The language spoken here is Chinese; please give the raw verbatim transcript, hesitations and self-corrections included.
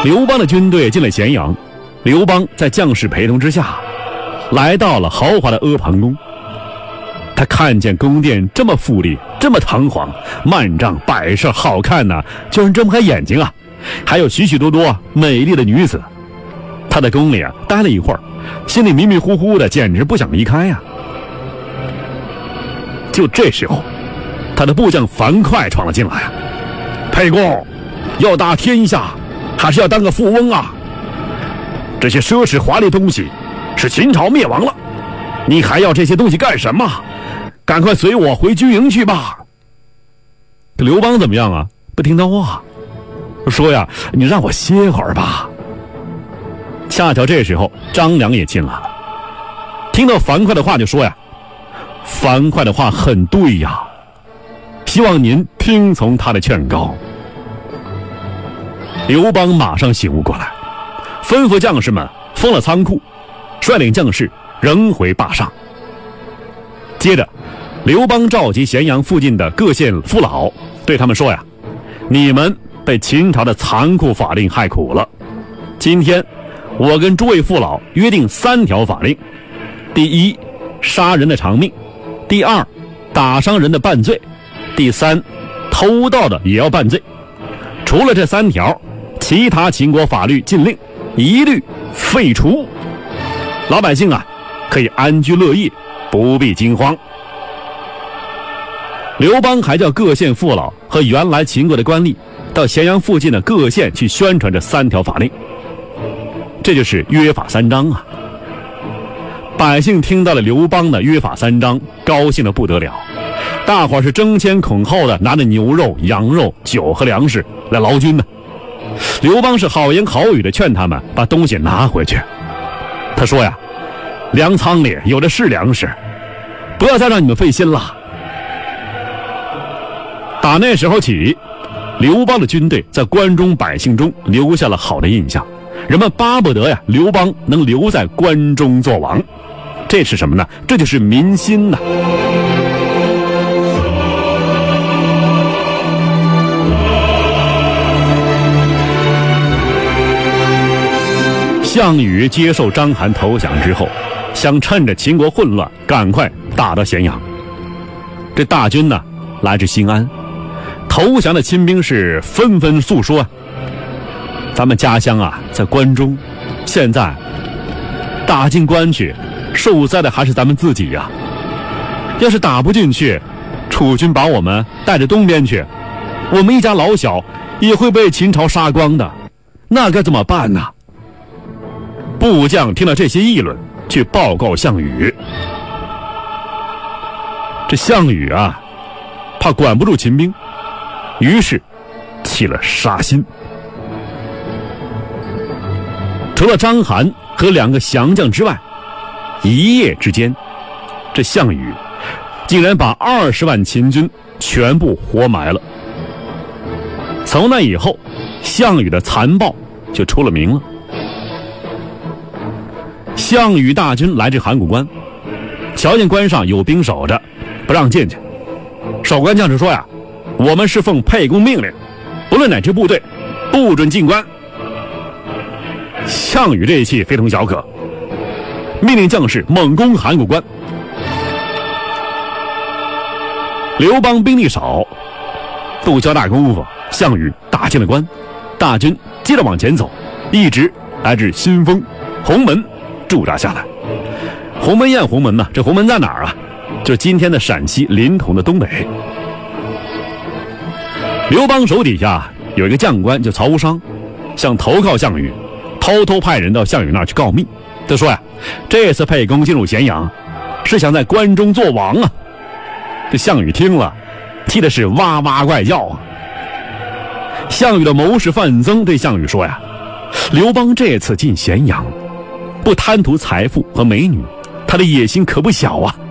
刘邦的军队进了咸阳，刘邦在将士陪同之下来到了豪华的阿房宫。他看见宫殿这么富丽，这么堂皇，幔帐摆设好看呢、啊，就让人睁不开眼睛啊！还有许许多多美丽的女子。他在宫里啊待了一会儿，心里迷迷糊糊的，简直不想离开呀、啊。就这时候，他的部将樊哙闯了进来啊！沛公，要打天下，还是要当个富翁啊？这些奢侈华丽东西，是秦朝灭亡了，你还要这些东西干什么？赶快随我回军营去吧。刘邦怎么样啊？不听他话，说呀，你让我歇会儿吧。恰巧这时候张良也进来了，听到樊哙的话就说呀，樊哙的话很对呀，希望您听从他的劝告。刘邦马上醒悟过来，吩咐将士们封了仓库，率领将士仍回霸上。接着刘邦召集咸阳附近的各县父老，对他们说呀，你们被秦朝的残酷法令害苦了，今天我跟诸位父老约定三条法令：第一，杀人的偿命；第二，打伤人的半罪；第三，偷盗的也要半罪。除了这三条，其他秦国法律禁令一律废除，老百姓啊可以安居乐业，不必惊慌。刘邦还叫各县父老和原来秦国的官吏到咸阳附近的各县去宣传这三条法令，这就是约法三章啊。百姓听到了刘邦的约法三章，高兴得不得了，大伙儿是争先恐后的拿着牛肉、羊肉、酒和粮食来劳军呢。刘邦是好言好语的劝他们把东西拿回去。他说呀，粮仓里有的是粮食，不要再让你们费心了。打那时候起，刘邦的军队在关中百姓中留下了好的印象，人们巴不得呀刘邦能留在关中做王。这是什么呢？这就是民心呐。项羽接受章邯投降之后，想趁着秦国混乱赶快打到咸阳。这大军呢来至新安，投降的亲兵是纷纷诉说，咱们家乡啊在关中，现在打进关去，受灾的还是咱们自己呀、啊。要是打不进去，楚军把我们带着东边去，我们一家老小也会被秦朝杀光的，那该怎么办呢？部将听到这些议论，去报告项羽。这项羽啊怕管不住秦兵，于是起了杀心。除了章邯和两个降将之外，一夜之间，这项羽竟然把二十万秦军全部活埋了。从那以后，项羽的残暴就出了名了。项羽大军来至函谷关，瞧见关上有兵守着，不让进去。守关将士说呀，我们是奉沛公命令，不论哪支部队，不准进关。项羽这一气非同小可，命令将士猛攻函谷关。刘邦兵力少，不交大功夫，项羽打进了关，大军接着往前走，一直来至新丰、鸿门驻扎下来。鸿门宴鸿门呢？这鸿门在哪儿啊？就是今天的陕西临潼的东北。刘邦手底下有一个将官叫曹无伤，想投靠项羽，偷偷派人到项羽那儿去告密。他说呀，这次沛公进入咸阳，是想在关中做王啊。这项羽听了，气的是哇哇怪叫啊。项羽的谋士范增对项羽说呀，刘邦这次进咸阳，不贪图财富和美女，他的野心可不小啊。